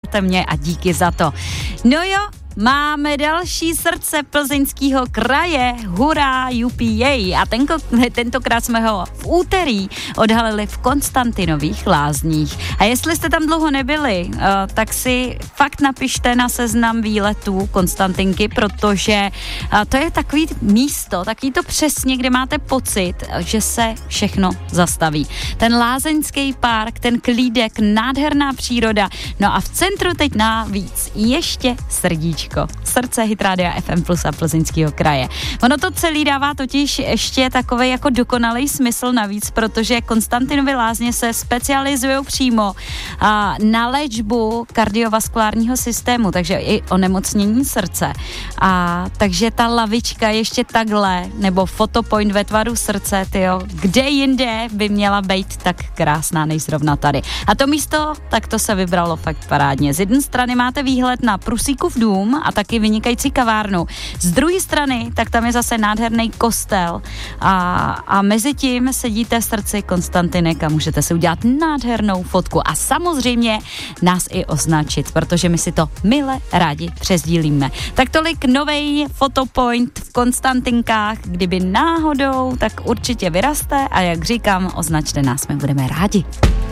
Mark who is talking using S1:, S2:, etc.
S1: znáte mě a díky za to. No jo, máme další srdce Plzeňského kraje, hurá, UPA, a tentokrát jsme ho v úterý odhalili v Konstantinových Lázních. A jestli jste tam dlouho nebyli, tak si fakt napište na seznam výletů Konstantinky, protože to je takový místo, takový to přesně, kde máte pocit, že se všechno zastaví. Ten lázeňský park, ten klídek, nádherná příroda, no a v centru teď navíc ještě srdíčko. Srdce Hit Rádia FM Plus a Plzeňského kraje. Ono to celý dává totiž ještě takový jako dokonalý smysl navíc, protože Konstantinovy Lázně se specializují přímo na léčbu kardiovaskulárního systému, takže i onemocnění srdce. A takže ta lavička ještě takhle, nebo fotopoint ve tvaru srdce, tyjo, kde jinde by měla být tak krásná, než zrovna tady. A to místo, tak to se vybralo fakt parádně. Z jedné strany máte výhled na Prusíkův dům a taky vynikající kavárnu. Z druhé strany, tak tam je zase nádherný kostel a mezi tím sedíte v srdci Konstantinek a můžete si udělat nádhernou fotku a samozřejmě nás i označit, protože my si to mile rádi přesdílíme. Tak tolik novej fotopoint v Konstantinkách, kdyby náhodou, tak určitě vyraste a jak říkám, označte nás, my budeme rádi.